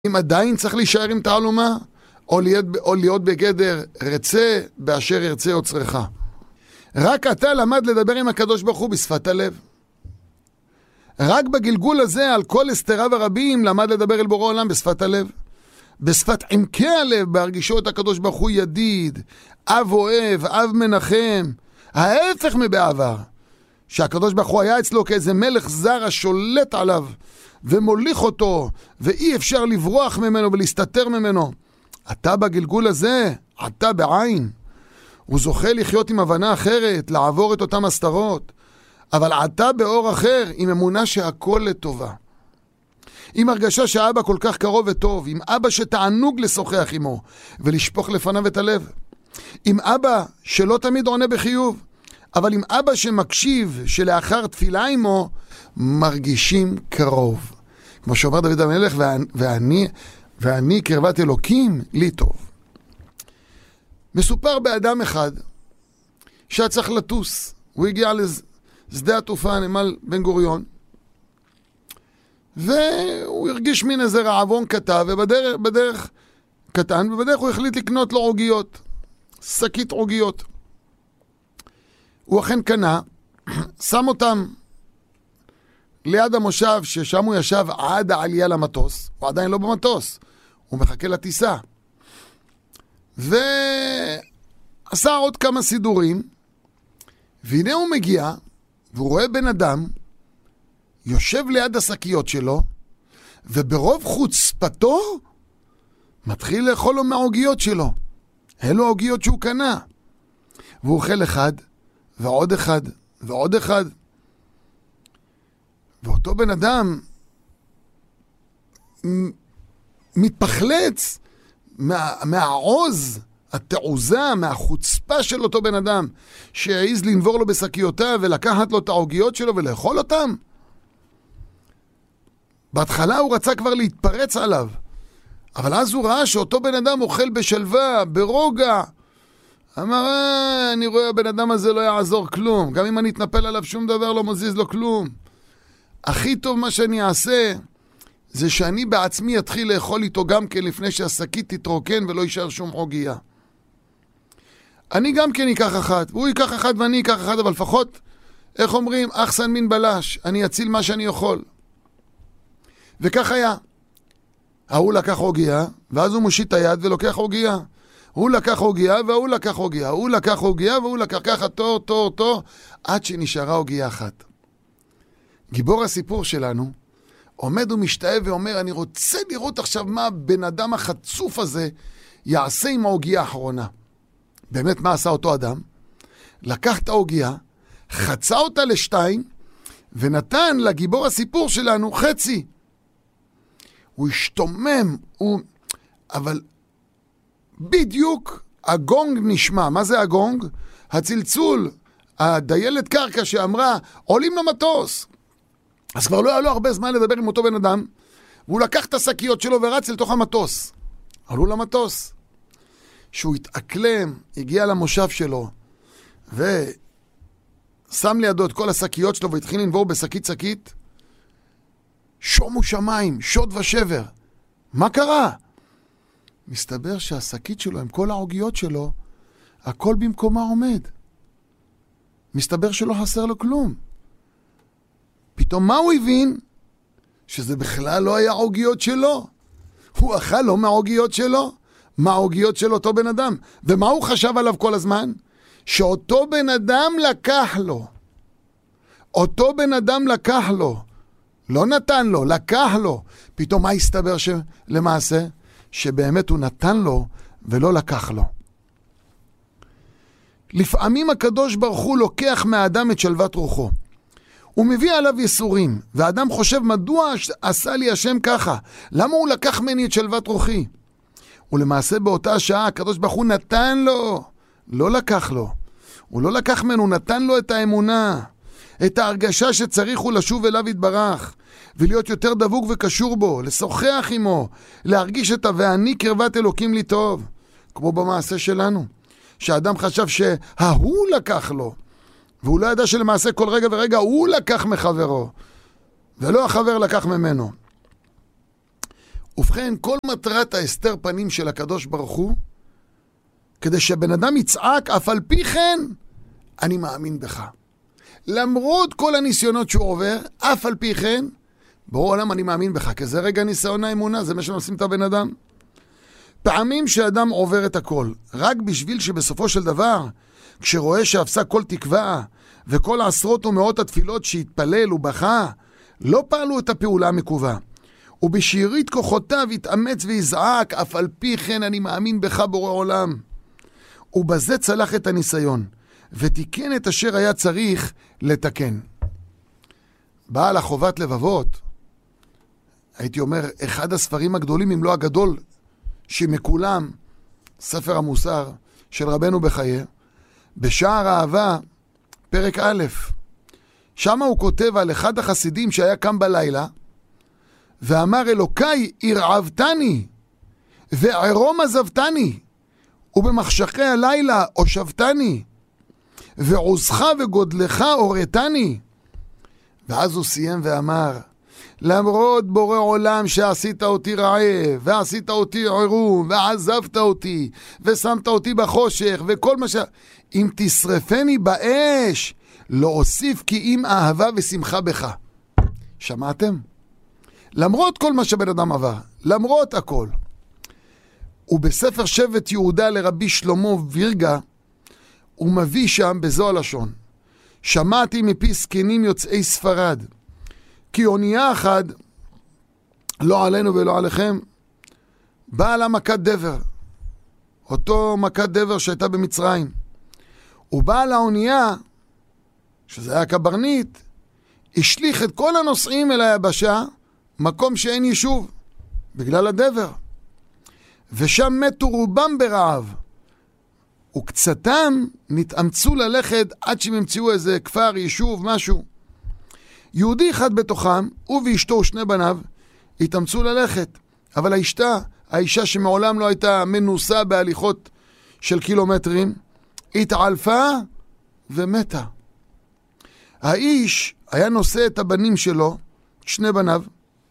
אם עדיין צריך להישאר עם תעלומה, או להיות בגדר רצה באשר ירצה יוצרך. רק אתה למד לדבר עם הקדוש ברוך הוא בשפת הלב. רק בגלגול הזה על כל הסתריו הרבים למד לדבר אל בורא עולם בשפת הלב. בשפת עמקי הלב, בהרגישו את הקדוש ברוך הוא ידיד, אב אוהב, אב מנחם. ההפך מבעבר, שהקדוש ברוך הוא היה אצלו כאיזה מלך זר השולט עליו ומוליך אותו, ואי אפשר לברוח ממנו ולהסתתר ממנו. אתה בגלגול הזה, אתה בעין. הוא זוכה לחיות עם הבנה אחרת, לעבור את אותם הסתרות. אבל אתה באור אחר, עם אמונה שהכל לטובה. עם הרגשה שהאבא כל כך קרוב וטוב, עם אבא שתענוג לשוחח עמו ולשפוך לפניו את הלב. עם אבא שלא תמיד עונה בחיוב, אבל עם אבא שמקשיב, שלאחר תפילה עמו, מרגישים קרוב. כמו שאומר דוד המלך, ואני קרבת אלוקים לי טוב. מסופר באדם אחד שהיה צריך לטוס. הוא הגיע לשדה התעופה נמל בן גוריון, והוא הרגיש מין איזה רעבון קטן, ובדרך הוא החליט לקנות לו עוגיות, שקית עוגיות. הוא אכן קנה, שם אותם ליד המושב ששם הוא ישב עד העלייה למטוס. הוא עדיין לא במטוס, הוא מחכה לטיסה. ועשה עוד כמה סידורים, והנה הוא מגיע, והוא רואה בן אדם, יושב ליד השקיות שלו, וברוב חוצפתו, מתחיל לאכול לו מהעוגיות שלו. אלו העוגיות שהוא קנה. והוא אוכל אחד, ועוד אחד, ועוד אחד. ואותו בן אדם מתפחלץ מהעוז, התעוזה, מהחוצפה של אותו בן אדם, שהעיז לנבור לו בשקיותיו ולקחת לו את העוגיות שלו ולאכול אותם. בהתחלה הוא רצה כבר להתפרץ עליו, אבל אז הוא ראה שאותו בן אדם אוכל בשלווה, ברוגע. אמר, אני רואה הבן אדם הזה לא יעזור כלום, גם אם אני אתנפל עליו שום דבר לא מזיז לו כלום. הכי טוב מה שאני אעשה זה שאני בעצמי אתחיל לאכול איתו גם כן לפני שהשקית תתרוקן ולא יישאר שום עוגיה. אני גם כן אקח אחת, והוא ייקח אחת ואני אקח אחת, אבל לפחות, איך אומרים, אחסן מין בלש, אני אציל מה שאני יכול. וכך היה. ההוא לקח עוגיה, ואז הוא מושיט היד ולוקח עוגיה. הוא לקח עוגיה והוא לקח עוגיה, הוא לקח עוגיה והוא לקח ככה תור, עד שנשארה עוגיה אחת. גיבור הסיפור שלנו עומד ומשתאב ואומר, אני רוצה לראות עכשיו מה הבן אדם החצוף הזה יעשה עם העוגיה האחרונה. באמת מה עשה אותו אדם? לקח את העוגיה, חצה אותה לשתיים, ונתן לגיבור הסיפור שלנו חצי. הוא השתומם, אבל בדיוק הגונג נשמע. מה זה הגונג? הצלצול, הדיילת קרקע שאמרה, עולים למטוס. אז כבר לא היה לו הרבה זמן לדבר עם אותו בן אדם, והוא לקח את השקיות שלו ורץ לתוך המטוס. עלו למטוס. שהוא התאקלם, הגיע למושב שלו, ושם לידו את כל השקיות שלו, והתחיל לנבור בשקית, שומו שמיים, שוד ושבר. מה קרה? מסתבר שהשקית שלו, עם כל העוגיות שלו, הכל במקומה עומד. מסתבר שלא חסר לו כלום. פתאום מה הוא הבין? שזה בכלל לא היה עוגיות שלו. הוא אכל לא מהעוגיות שלו. מהעוגיות של אותו בן אדם. ומה הוא חשב עליו כל הזמן? שאותו בן אדם לקח לו. אותו בן אדם לקח לו. לא נתן לו, לקח לו. פתאום מה הסתבר למעשה? שבאמת הוא נתן לו ולא לקח לו. לפעמים הקדוש ברוך הוא לוקח מהאדם את שלוות רוחו. הוא מביא עליו יסורים, והאדם חושב, מדוע עשה לי השם ככה? למה הוא לקח ממני את שלוות רוחי? ולמעשה באותה שעה הקדוש ברוך הוא נתן לו, לא לקח לו. הוא לא לקח ממנו, הוא נתן לו את האמונה, את ההרגשה שצריך הוא לשוב אליו יתברך, ולהיות יותר דבוק וקשור בו, לשוחח עמו, להרגיש את ואני קרבת אלוקים לי טוב. כמו במעשה שלנו, שהאדם חשב שההוא לקח לו, והוא לא ידע שלמעשה כל רגע ורגע הוא לקח מחברו, ולא החבר לקח ממנו. ובכן, כל מטרת ההסתר פנים של הקדוש ברוך הוא, כדי שבן אדם יצעק, אף על פי כן, אני מאמין בך. למרות כל הניסיונות שהוא עובר, אף על פי כן, ברור עולם אני מאמין בך, כי זה רגע ניסיון האמונה, זה מה שנושאים את הבן אדם. פעמים שאדם עובר את הכל, רק בשביל שבסופו של דבר, כשרואה שאפסה כל תקווה, וכל עשרות ומאות התפילות שהתפלל ובכה, לא פעלו את הפעולה המקווה. ובשארית כוחותיו יתאמץ ויזעק, אף על פי כן אני מאמין בך בורא עולם. ובזה צלח את הניסיון, ותיקן את אשר היה צריך לתקן. בעל החובת לבבות, הייתי אומר, אחד הספרים הגדולים, אם לא הגדול, שמכולם, ספר המוסר של רבנו בחיי, בשער האהבה, פרק א', שם הוא כותב על אחד החסידים שהיה קם בלילה, ואמר אלוקי הרעבתני, וערום עזבתני, ובמחשכי הלילה הושבתני, ועוזך וגודלך הורתני. ואז הוא סיים ואמר, למרות בורא עולם שעשית אותי רעב, ועשית אותי ערום, ועזבת אותי, ושמת אותי בחושך, וכל מה אם תשרפני באש, לא אוסיף כי אם אהבה ושמחה בך. שמעתם? למרות כל מה שבן אדם עבר, למרות הכל. ובספר שבט יהודה לרבי שלמה וירגה, הוא מביא שם בזו הלשון, שמעתי מפי זקנים יוצאי ספרד, כי אונייה אחד, לא עלינו ולא עליכם, באה לה מכת דבר, אותו מכת דבר שהייתה במצרים. הוא בא לאונייה, שזה היה קברנית, השליך את כל הנוסעים אל היבשה, מקום שאין יישוב, בגלל הדבר. ושם מתו רובם ברעב. וקצתם נתאמצו ללכת עד שהם המציאו איזה כפר, יישוב, משהו. יהודי אחד בתוכם, הוא ואשתו ושני בניו, התאמצו ללכת. אבל האישה שמעולם לא הייתה מנוסה בהליכות של קילומטרים, התעלפה ומתה. האיש היה נושא את הבנים שלו, שני בניו,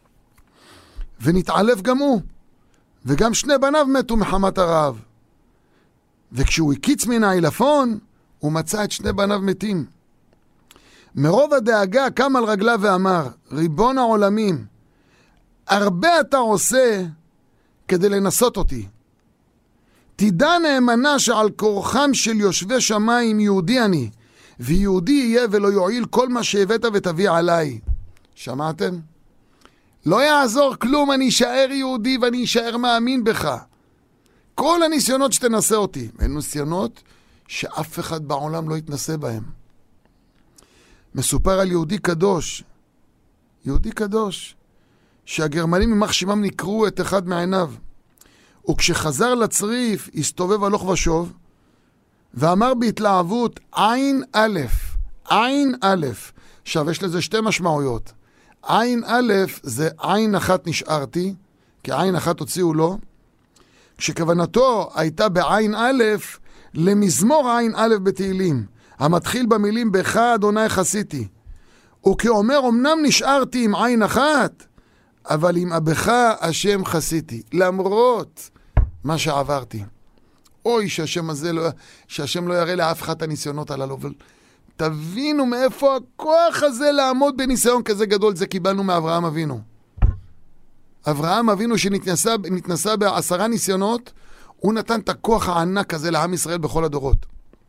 ונתעלף גם הוא, וגם שני בניו מתו מחמת הרעב. וכשהוא הקיץ מן העילפון, הוא מצא את שני בניו מתים. מרוב הדאגה קם על רגליו ואמר, ריבון העולמים, הרבה אתה עושה כדי לנסות אותי. תדע נאמנה שעל כורחם של יושבי שמיים יהודי אני, ויהודי יהיה ולא יועיל כל מה שהבאת ותביא עליי. שמעתם? לא יעזור כלום, אני אשאר יהודי ואני אשאר מאמין בך. כל הניסיונות שתנסה אותי, הן ניסיונות שאף אחד בעולם לא יתנסה בהם. מסופר על יהודי קדוש, שהגרמנים ממח שמם נקראו את אחד מעיניו, וכשחזר לצריף הסתובב הלוך ושוב, ואמר בהתלהבות, עין א', עין א', עכשיו יש לזה שתי משמעויות. עין א' זה עין אחת נשארתי, כי עין אחת הוציאו לו, כשכוונתו הייתה בעין א' למזמור עין א' בתהילים, המתחיל במילים בך אדוני חסיתי, וכאומר אמנם נשארתי עם עין אחת, אבל עם אבך השם חסיתי, למרות מה שעברתי. אוי שהשם לא יראה לאף אחד את הניסיונות הללו, אבל תבינו מאיפה הכוח הזה לעמוד בניסיון כזה גדול, זה קיבלנו מאברהם אבינו. אברהם אבינו שנתנסה ב10 ניסיונות, הוא נתן את הכוח הענק הזה לעם ישראל בכל הדורות.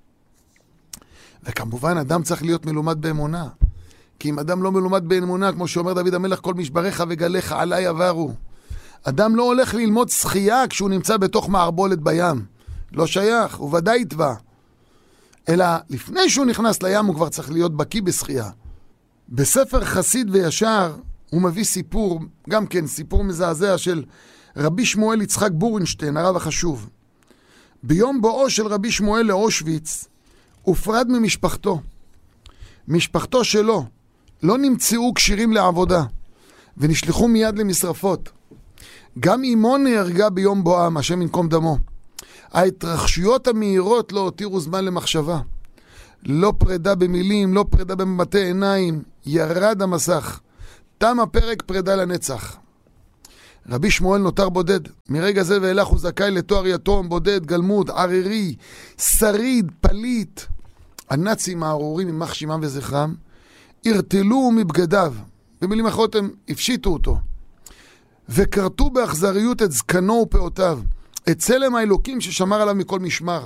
וכמובן אדם צריך להיות מלומד באמונה, כי אם אדם לא מלומד באמונה, כמו שאומר דוד המלך, כל משבריך וגליך עליי עברו. אדם לא הולך ללמוד שחייה כשהוא נמצא בתוך מערבולת בים. לא שייך, הוא ודאי יטבע. אלא לפני שהוא נכנס לים הוא כבר צריך להיות בקיא בשחייה. בספר חסיד וישר הוא מביא סיפור, גם כן סיפור מזעזע של רבי שמואל יצחק בורנשטיין, הרב החשוב. ביום בואו של רבי שמואל לאושוויץ, הופרד ממשפחתו. משפחתו שלו לא נמצאו כשירים לעבודה, ונשלחו מיד למשרפות. גם אמו נהרגה ביום בואם, השם ינקום דמו. ההתרחשויות המהירות לא הותירו זמן למחשבה. לא פרידה במילים, לא פרידה במבטי עיניים, ירד המסך. תם הפרק פרידה לנצח. רבי שמואל נותר בודד. מרגע זה ואילך הוא זכאי לתואר יתום, בודד, גלמוד, ערירי, שריד, פליט. הנאצים הארורים ממח שמם וזכרם הרטלו מבגדיו. במילים אחרות הם הפשיטו אותו. וקרתו באכזריות את זקנו ופאותיו, את צלם האלוקים ששמר עליו מכל משמר.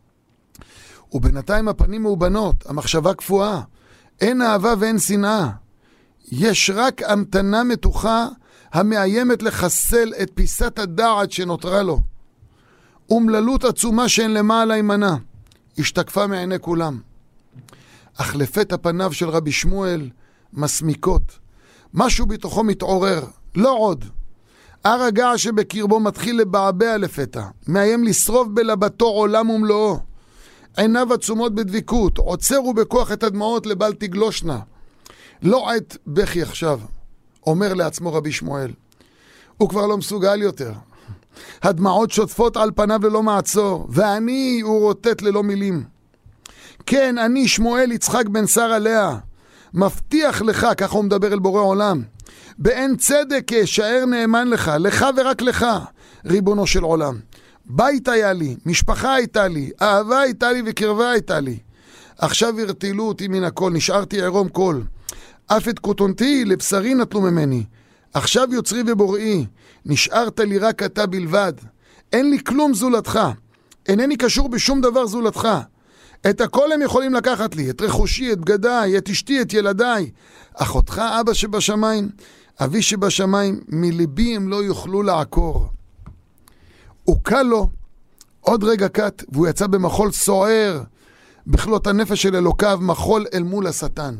ובינתיים הפנים מאובנות, המחשבה קפואה, אין אהבה ואין שנאה. יש רק המתנה מתוחה המאיימת לחסל את פיסת הדעת שנותרה לו. אומללות עצומה שאין למעלה ימנה, השתקפה מעיני כולם. אך לפתע פניו של רבי שמואל מסמיקות. משהו בתוכו מתעורר, לא עוד. הר הגעש שבקרבו מתחיל לבעבע לפתע, מאיים לשרוף בלבתו עולם ומלואו. עיניו עצומות בדביקות, עוצרו בכוח את הדמעות לבל תגלושנה. לא עת בכי עכשיו, אומר לעצמו רבי שמואל. הוא כבר לא מסוגל יותר. הדמעות שוטפות על פניו ללא מעצור, ואני הוא רוטט ללא מילים. כן, אני שמואל יצחק בן שרה לאה, מבטיח לך, ככה הוא מדבר אל בורא עולם, באין צדק אשאר נאמן לך, לך ורק לך, ריבונו של עולם. בית היה לי, משפחה הייתה לי, אהבה הייתה לי וקרבה הייתה לי. עכשיו הרטילו אותי מן הכל, נשארתי ערום כל. אף את קוטונתי לבשרי נטלו ממני. עכשיו יוצרי ובוראי, נשארת לי רק אתה בלבד. אין לי כלום זולתך, אינני קשור בשום דבר זולתך. את הכל הם יכולים לקחת לי, את רכושי, את בגדיי, את אשתי, את ילדיי. אחותך אבא שבשמיים, אבי שבשמיים, מליבי הם לא יוכלו לעקור. הוא קל לו עוד רגע קט, והוא יצא במחול סוער, בכלות הנפש של אלוקיו, מחול אל מול השטן.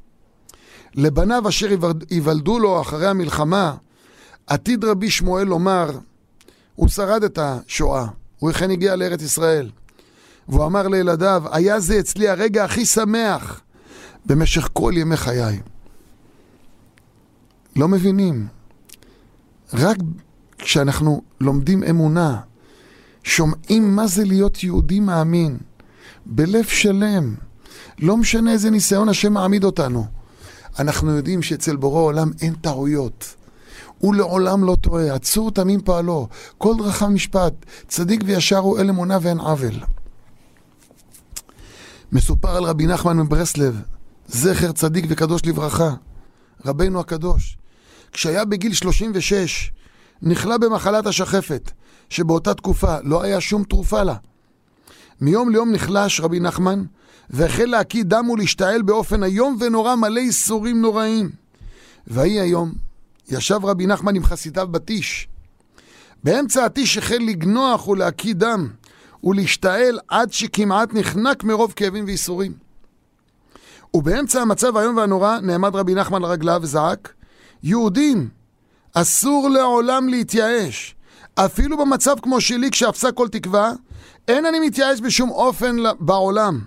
לבניו אשר יוולדו לו אחרי המלחמה, עתיד רבי שמואל לומר, הוא שרד את השואה, הוא אכן הגיע לארץ ישראל. והוא אמר לילדיו, היה זה אצלי הרגע הכי שמח במשך כל ימי חיי. לא מבינים. רק כשאנחנו לומדים אמונה, שומעים מה זה להיות יהודי מאמין, בלב שלם, לא משנה איזה ניסיון השם מעמיד אותנו. אנחנו יודעים שאצל בורא עולם אין טעויות. הוא לעולם לא טועה, עצור תמים פעלו, כל דרכיו משפט, צדיק וישר הוא אל אמונה ואין עוול. מסופר על רבי נחמן מברסלב, זכר צדיק וקדוש לברכה, רבינו הקדוש, כשהיה בגיל 36, נחלה במחלת השחפת, שבאותה תקופה לא היה שום תרופה לה. מיום ליום נחלש רבי נחמן, והחל להקיא דם ולהשתעל באופן היום ונורא מלא איסורים נוראים. והיא היום, ישב רבי נחמן עם חסידיו בתיש. באמצע התיש החל לגנוח ולהקיא דם, ולהשתעל עד שכמעט נחנק מרוב כאבים ואיסורים. ובאמצע המצב היום והנורא נעמד רבי נחמן לרגליו וזעק, יהודים, אסור לעולם להתייאש. אפילו במצב כמו שלי כשאפסה כל תקווה, אין אני מתייאש בשום אופן בעולם.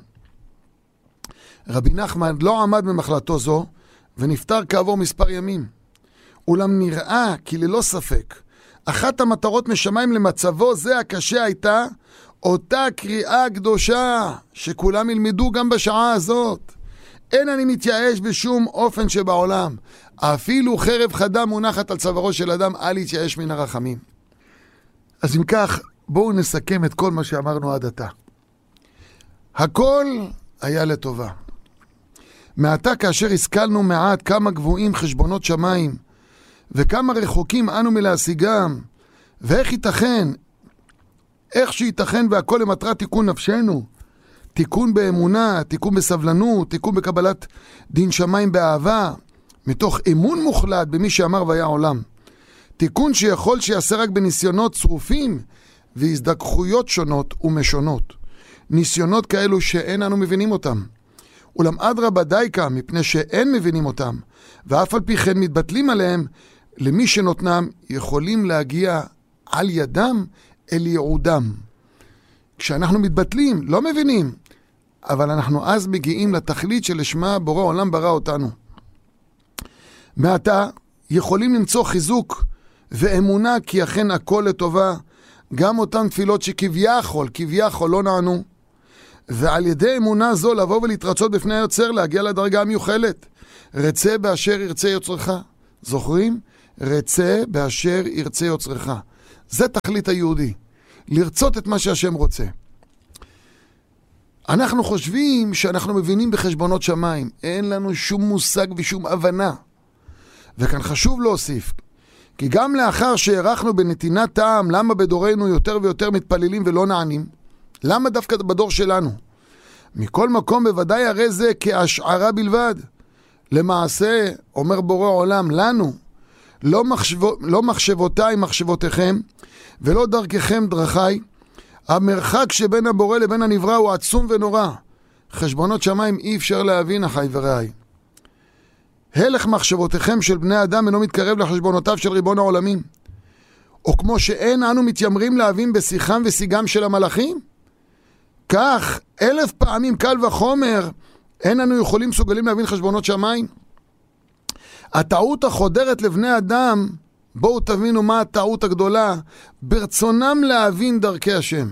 רבי נחמן לא עמד במחלתו זו, ונפטר כעבור מספר ימים. אולם נראה כי ללא ספק, אחת המטרות משמיים למצבו זה הקשה הייתה, אותה קריאה קדושה שכולם ילמדו גם בשעה הזאת. אין אני מתייאש בשום אופן שבעולם. אפילו חרב חדה מונחת על צווארו של אדם, אל יתייאש מן הרחמים. אז אם כך, בואו נסכם את כל מה שאמרנו עד עתה. הכל היה לטובה. מעתה כאשר השכלנו מעט כמה גבוהים חשבונות שמיים, וכמה רחוקים אנו מלהשיגם, ואיך ייתכן, איך שייתכן והכל למטרת תיקון נפשנו, תיקון באמונה, תיקון בסבלנות, תיקון בקבלת דין שמיים באהבה, מתוך אמון מוחלט במי שאמר והיה עולם. תיקון שיכול שיעשה רק בניסיונות צרופים והזדכחויות שונות ומשונות. ניסיונות כאלו שאין אנו מבינים אותם. אולם אדרבה דייקה מפני שאין מבינים אותם, ואף על פי כן מתבטלים עליהם, למי שנותנם יכולים להגיע על ידם אל ייעודם. כשאנחנו מתבטלים, לא מבינים, אבל אנחנו אז מגיעים לתכלית שלשמה בורא עולם ברא אותנו. מעתה יכולים למצוא חיזוק ואמונה כי אכן הכל לטובה, גם אותן תפילות שכביכול לא נענו, ועל ידי אמונה זו לבוא ולהתרצות בפני היוצר, להגיע לדרגה המיוחלת. רצה באשר ירצה יוצרך. זוכרים? רצה באשר ירצה יוצרך. זה תכלית היהודי, לרצות את מה שהשם רוצה. אנחנו חושבים שאנחנו מבינים בחשבונות שמיים, אין לנו שום מושג ושום הבנה. וכאן חשוב להוסיף, כי גם לאחר שהערכנו בנתינת טעם, למה בדורנו יותר ויותר מתפללים ולא נענים? למה דווקא בדור שלנו? מכל מקום בוודאי הרי זה כהשערה בלבד. למעשה, אומר בורא עולם, לנו, לא מחשבותיי מחשבותיכם, ולא דרככם דרכי. המרחק שבין הבורא לבין הנברא הוא עצום ונורא. חשבונות שמיים אי אפשר להבין, אחי ורעי. הלך מחשבותיכם של בני אדם אינו מתקרב לחשבונותיו של ריבון העולמים. או כמו שאין אנו מתיימרים להבין בשיחם ושיגם של המלאכים, כך 1000 פעמים קל וחומר אין אנו יכולים מסוגלים להבין חשבונות שמיים. הטעות החודרת לבני אדם, בואו תבינו מה הטעות הגדולה, ברצונם להבין דרכי השם.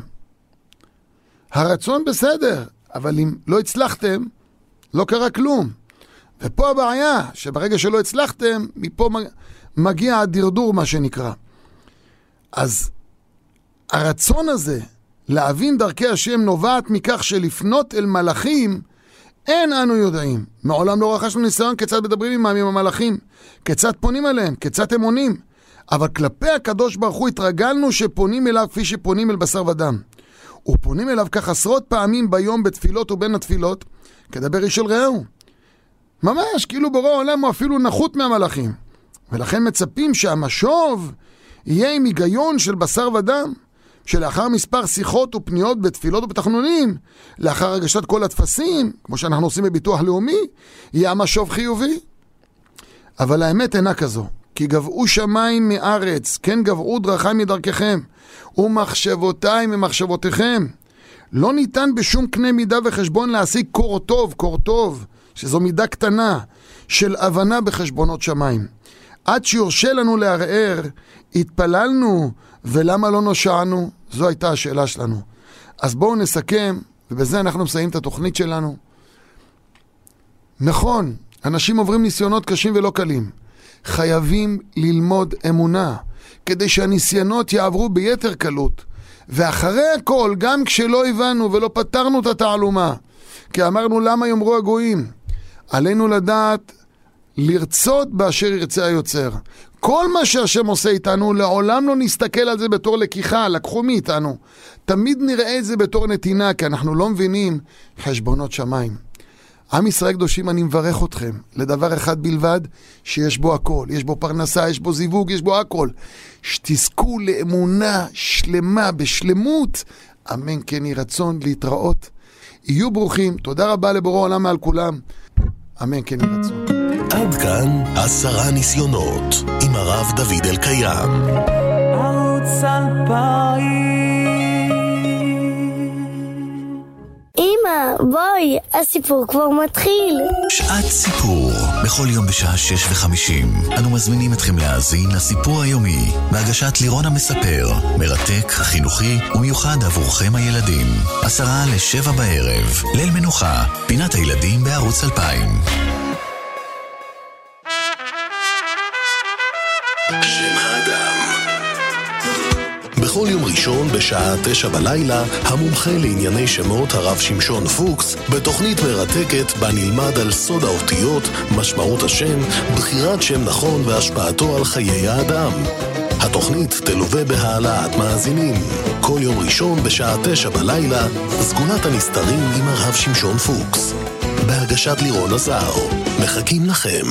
הרצון בסדר, אבל אם לא הצלחתם, לא קרה כלום. ופה הבעיה, שברגע שלא הצלחתם, מפה מגיע הדרדור, מה שנקרא. אז הרצון הזה להבין דרכי השם נובעת מכך שלפנות אל מלאכים אין אנו יודעים. מעולם לא רכשנו ניסיון כיצד מדברים עם המלאכים, כיצד פונים אליהם, כיצד הם עונים. אבל כלפי הקדוש ברוך הוא התרגלנו שפונים אליו כפי שפונים אל בשר ודם. ופונים אליו כך עשרות פעמים ביום בתפילות ובין התפילות, כדבר איש אל רעהו. ממש, כאילו בורא העולם הוא אפילו נחות מהמלאכים. ולכן מצפים שהמשוב יהיה עם היגיון של בשר ודם, שלאחר מספר שיחות ופניות בתפילות ובתחנונים, לאחר הגשת כל התפסים, כמו שאנחנו עושים בביטוח לאומי, יהיה המשוב חיובי. אבל האמת אינה כזו, כי גבעו שמיים מארץ, כן גבעו דרכי מדרככם, ומחשבותיי ממחשבותיכם. לא ניתן בשום קנה מידה וחשבון להשיג קור טוב, שזו מידה קטנה של הבנה בחשבונות שמיים. עד שיורשה לנו לערער, התפללנו ולמה לא נושענו? זו הייתה השאלה שלנו. אז בואו נסכם, ובזה אנחנו מסיים את התוכנית שלנו. נכון, אנשים עוברים ניסיונות קשים ולא קלים. חייבים ללמוד אמונה, כדי שהניסיונות יעברו ביתר קלות. ואחרי הכל, גם כשלא הבנו ולא פתרנו את התעלומה, כי אמרנו למה יאמרו הגויים, עלינו לדעת לרצות באשר ירצה היוצר. כל מה שהשם עושה איתנו, לעולם לא נסתכל על זה בתור לקיחה, לקחו מאיתנו. תמיד נראה את זה בתור נתינה, כי אנחנו לא מבינים חשבונות שמיים. עם ישראל קדושים, אני מברך אתכם לדבר אחד בלבד, שיש בו הכל. יש בו פרנסה, יש בו זיווג, יש בו הכל. שתזכו לאמונה שלמה, בשלמות. אמן כן יהי רצון להתראות. יהיו ברוכים. תודה רבה לבורא עולם מעל כולם. אמן כן יהי רצון. עד כאן 10 ניסיונות עם הרב דוד אלקיים. ערוץ 2000. אמא, בואי, הסיפור כבר מתחיל. שעת סיפור, בכל יום בשעה 6:50. אנו מזמינים אתכם להאזין לסיפור היומי, בהגשת לירון המספר, מרתק, חינוכי ומיוחד עבורכם הילדים. 6:50 בערב, ליל מנוחה, פינת הילדים בערוץ 2000. שם האדם. בכל יום ראשון בשעה 9 בלילה, המומחה לענייני שמות הרב שמשון פוקס, בתוכנית מרתקת בה נלמד על סוד האותיות, משמעות השם, בחירת שם נכון והשפעתו על חיי האדם. התוכנית תלווה בהעלאת מאזינים. כל יום ראשון בשעה 9 בלילה, סגונת הנסתרים עם הרב שמשון פוקס. בהגשת לירון עזר. מחכים לכם.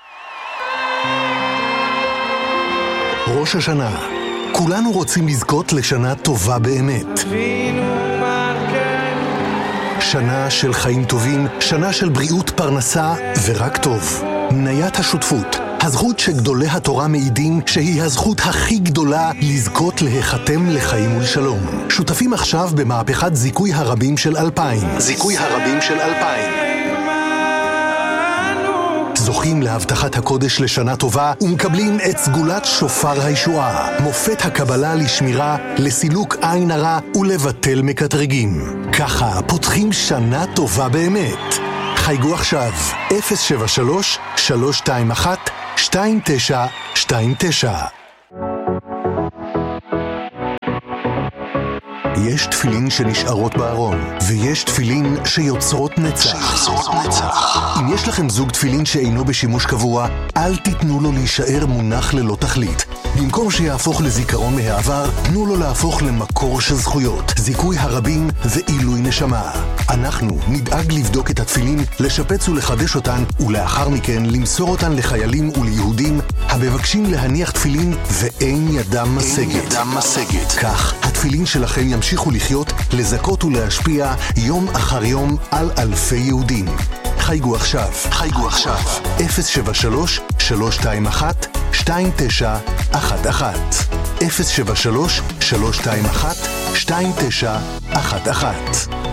ראש השנה. כולנו רוצים לזכות לשנה טובה באמת. שנה של חיים טובים, שנה של בריאות, פרנסה ורק טוב. מניית השותפות, הזכות שגדולי התורה מעידים שהיא הזכות הכי גדולה לזכות להיחתם לחיים ולשלום. שותפים עכשיו במהפכת זיכוי הרבים של 2000. זיכוי הרבים של 2000. זוכים להבטחת הקודש לשנה טובה ומקבלים את סגולת שופר הישועה, מופת הקבלה לשמירה, לסילוק עין הרע ולבטל מקטרגים. ככה פותחים שנה טובה באמת. חייגו עכשיו 073-321-6666 2929. יש תפילין שנשארות בארון, ויש תפילין שיוצרות נצח. אם יש לכם זוג תפילין שאינו בשימוש קבוע, אל תיתנו לו להישאר מונח ללא תכלית. במקום שיהפוך לזיכרון מהעבר, תנו לו להפוך למקור של זכויות, זיכוי הרבים ועילוי נשמה. אנחנו נדאג לבדוק את התפילין, לשפץ ולחדש אותן, ולאחר מכן למסור אותן לחיילים וליהודים המבקשים להניח תפילין ואין ידם משגת. כך, התפילין שלכם ימשיכו לחיות, לזכות ולהשפיע יום אחר יום על אלפי יהודים. חייגו עכשיו. 073-321-2911 073-321-2911